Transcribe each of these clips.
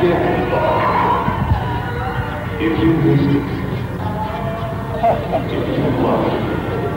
If you missed it, if you loved it,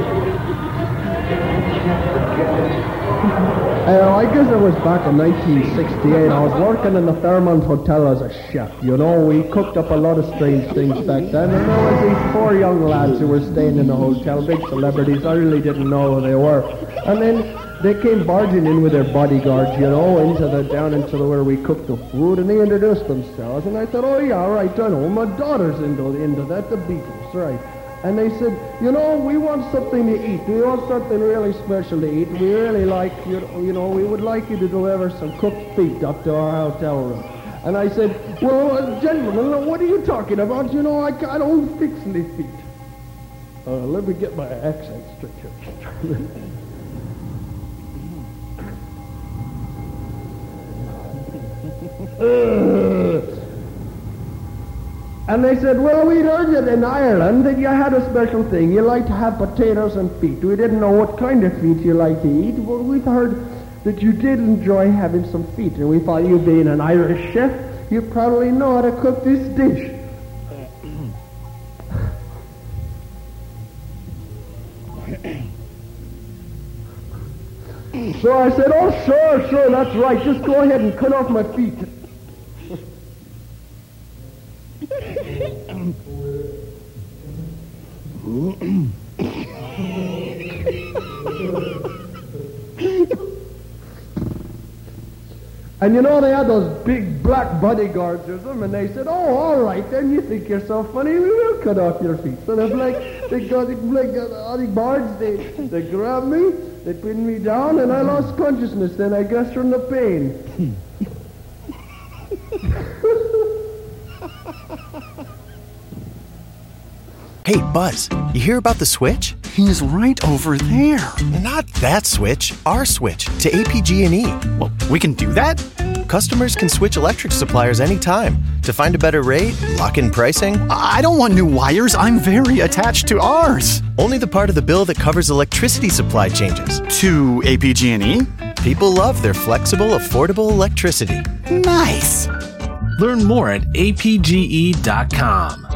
you can't forget it. I guess it was back in 1968. I was working in the Fairmont Hotel as a chef. You know, we cooked up a lot of strange things back then. And there was these four young lads who were staying in the hotel, big celebrities. I really didn't know who they were. And then they came barging in with their bodyguards, you know, down into where we cooked the food, and they introduced themselves. And I thought, oh yeah, right, I know, my daughter's into that, the Beatles, right. And they said, you know, we want something to eat. We want something really special to eat. We really like, you know, we would like you to deliver some cooked feet up to our hotel room. And I said, well, gentlemen, what are you talking about? You know, I don't fix any feet. Let me get my accent straight here. And they said, well, we'd heard that in Ireland that you had a special thing. You like to have potatoes and feet. We didn't know what kind of feet you like to eat. Well, we'd heard that you did enjoy having some feet. And we thought, you being an Irish chef, you probably know how to cook this dish. So I said, oh, sure, that's right. Just go ahead and cut off my feet. And you know, they had those big black bodyguards or something, and they said, oh, all right, then you think you're so funny, we will cut off your feet. So they got the guards, they grabbed me, they pinned me down, and I lost consciousness then, I guess, from the pain. Hey, Buzz, you hear about the switch? He's right over there. Not that switch, our switch to APG&E. Well, we can do that? Customers can switch electric suppliers anytime to find a better rate, lock in pricing. I don't want new wires. I'm very attached to ours. Only the part of the bill that covers electricity supply changes. To APG&E? People love their flexible, affordable electricity. Nice. Learn more at apge.com.